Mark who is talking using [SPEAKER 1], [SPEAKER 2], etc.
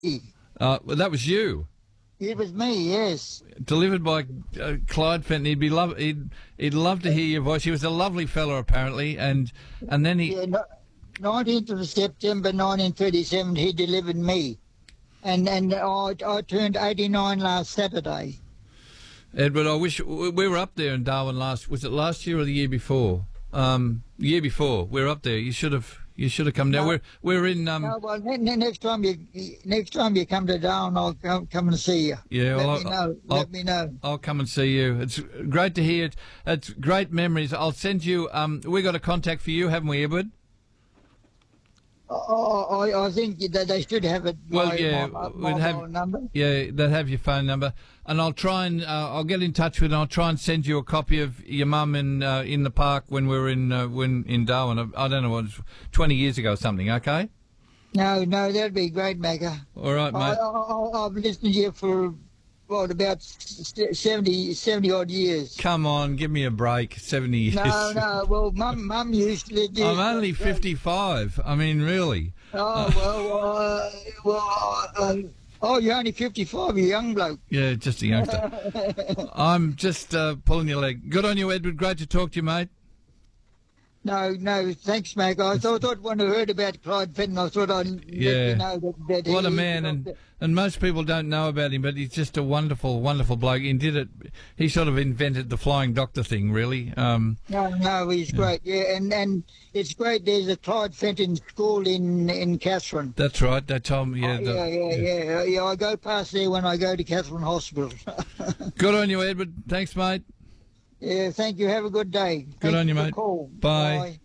[SPEAKER 1] Well, that was you.
[SPEAKER 2] It was me, yes.
[SPEAKER 1] Delivered by Clyde Fenton. He'd love to hear your voice. He was a lovely fellow, apparently, and then he.
[SPEAKER 2] Yeah, 19th of September 1937, he delivered me. And I turned 89 last Saturday.
[SPEAKER 1] Edward, I wish we were up there in Darwin was it last year or the year before? Year before. We were up there. You should have come down.
[SPEAKER 2] No,
[SPEAKER 1] we're in.
[SPEAKER 2] No, well, next time you come to Darwin, I'll come and see you.
[SPEAKER 1] Yeah,
[SPEAKER 2] let me know.
[SPEAKER 1] I'll come and see you. It's great to hear. It's great memories. I'll send you. We got a contact for you, haven't we, Edward?
[SPEAKER 2] I think that they should have it.
[SPEAKER 1] Well,
[SPEAKER 2] my phone number.
[SPEAKER 1] Yeah, they'll have your phone number, and I'll try and I'll get in touch with, and I'll try and send you a copy of your mum in the park when we were in Darwin. I don't know, what, 20 years ago or something. Okay.
[SPEAKER 2] No, that'd be great, Macca.
[SPEAKER 1] All right, mate.
[SPEAKER 2] I've listened to you for about 70 odd years.
[SPEAKER 1] Come on, give me a break. 70 years.
[SPEAKER 2] No. Well, Mum used to live.
[SPEAKER 1] I'm only 55. I mean, really.
[SPEAKER 2] Oh well. You're only 55. You're a young bloke.
[SPEAKER 1] Yeah, just a youngster. I'm just pulling your leg. Good on you, Edward. Great to talk to you, mate.
[SPEAKER 2] No, thanks, Mac. I thought when I heard about Clyde Fenton, I thought I'd let you know that
[SPEAKER 1] what a man, and most people don't know about him, but he's just a wonderful, wonderful bloke. He sort of invented the flying doctor thing, really.
[SPEAKER 2] No, he's great. Yeah, and it's great. There's a Clyde Fenton school in Katherine.
[SPEAKER 1] That's right. They told me.
[SPEAKER 2] Yeah. I go past there when I go to Katherine Hospital.
[SPEAKER 1] Good on you, Edward. Thanks, mate.
[SPEAKER 2] Yeah, thank you. Have a good day.
[SPEAKER 1] Good on you, mate.
[SPEAKER 2] Bye.
[SPEAKER 1] Bye.